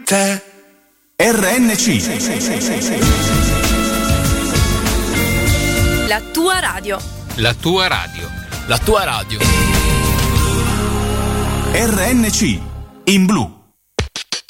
te. RNC. La tua radio. La tua radio. La tua radio. RNC in blu.